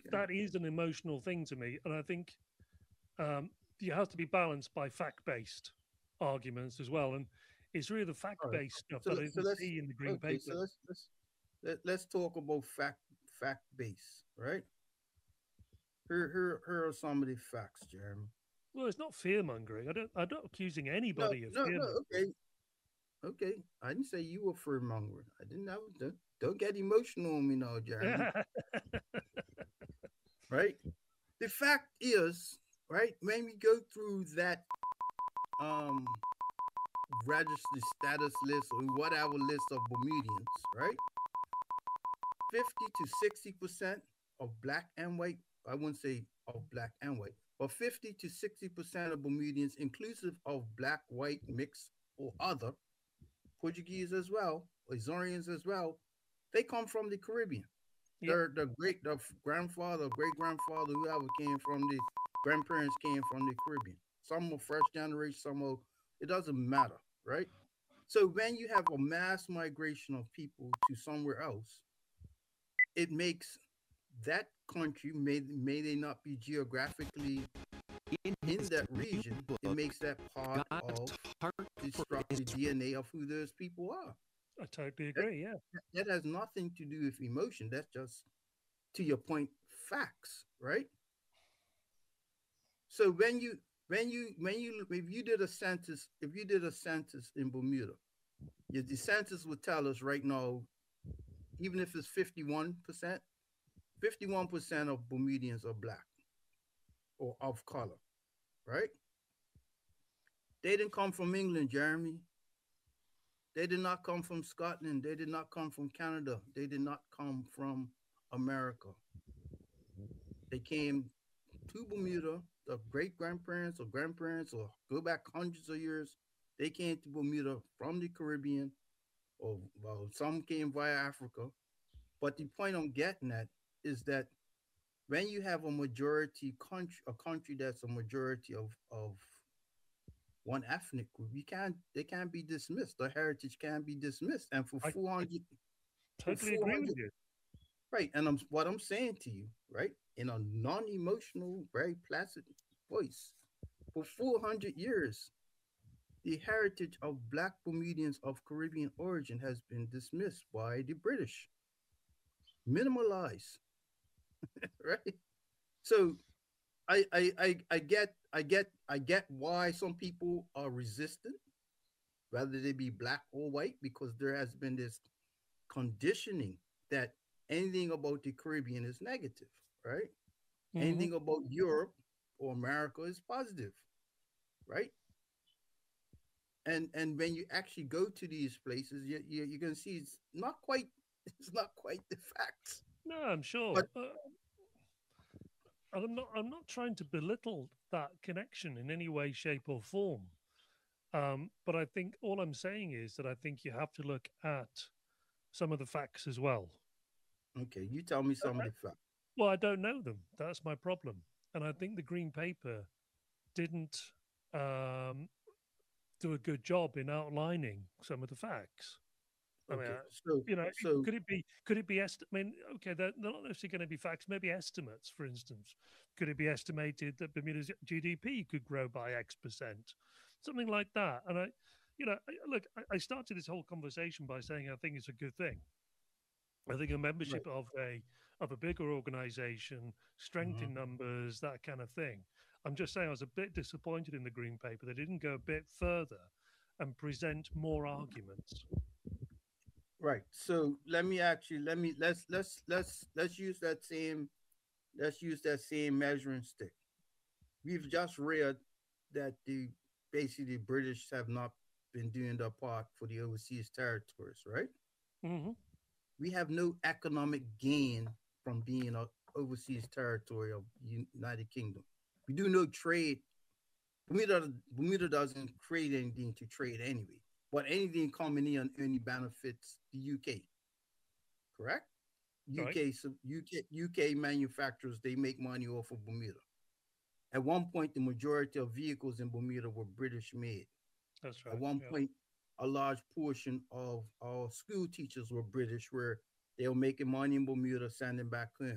that is an emotional thing to me, and I think you have to be balanced by fact-based arguments as well. And it's really the All right. fact-based stuff So that I so didn't let's see in the green okay. So paper. let's talk about fact base, right? Here are some of the facts, Jeremy. Well, it's not fear mongering. I'm not accusing No, anybody of no, fear no. mongering. Okay, okay. I didn't say you were fear monger. I didn't know. Don't get emotional on me now, Jeremy. Right? The fact is, right, when we go through that um registered status list or whatever list of Bermudians, right? 50 to 60% of black and white, I wouldn't say of black and white, but 50 to 60% of Bermudians, inclusive of black, white, mixed, or other, Portuguese as well, Azorians as well, they come from the Caribbean. Yep, The grandfather, great grandfather, whoever came from the grandparents came from the Caribbean. Some are first generation, some are, it doesn't matter, right? So when you have a mass migration of people to somewhere else, it makes that country, may they not be geographically In in his that new region, it book, makes that part God's of heart the for structure Israel. DNA of who those people are. I totally That, agree. Yeah, that has nothing to do with emotion. That's just, to your point, facts, right? So if you did a census, if you did a census in Bermuda, the census would tell us right now, even if it's 51%, 51% of Bermudians are black or of color, right? They didn't come from England, Jeremy. They did not come from Scotland. They did not come from Canada. They did not come from America. They came to Bermuda, the great grandparents or grandparents, or go back hundreds of years. They came to Bermuda from the Caribbean, or well, some came via Africa. But the point I'm getting at is that when you have a majority country, a country that's a majority of one ethnic group, you can't they can't be dismissed. The heritage can't be dismissed. And I for totally agree with 400, you. right? And what I'm saying to you, right, in a non-emotional, very placid voice, for 400 years, the heritage of black Bermudians of Caribbean origin has been dismissed by the British, minimalized, right? So I get why some people are resistant, whether they be black or white, because there has been this conditioning that anything about the Caribbean is negative, right? Hmm. Anything about Europe or America is positive, right? And when you actually go to these places, you're going to see it's not quite it's not quite the facts. No, I'm But sure. And I'm not trying to belittle that connection in any way, shape, or form. But I think all I'm saying is that I think you have to look at some of the facts as well. okay, you tell me some of the facts. Well, I don't know them. That's my problem. And I think the green paper didn't um, do a good job in outlining some of the facts. I mean, Okay, so could it be I mean, okay, they're not necessarily going to be facts, maybe estimates, for instance. Could it be estimated that Bermuda's GDP could grow by X percent? Something like that. And look, I started this whole conversation by saying I think it's a good thing. I think a right. membership of a bigger organization, strength Mhm. in numbers, that kind of thing. I'm just saying I was a bit disappointed in the green paper. They didn't go a bit further and present more arguments. Right. So let's use that same measuring stick. We've just read that the basically the British have not been doing their part for the overseas territories, right? Hmm. We have no economic gain from being an overseas territory of United Kingdom. We do no trade. Bermuda doesn't create anything to trade anyway, but anything coming in only benefits the UK, correct? Right. UK manufacturers, they make money off of Bermuda. At one point, the majority of vehicles in Bermuda were British made. That's At right. one Yeah. point, a large portion of our school teachers were British, where they were making money in Bermuda, sending back home.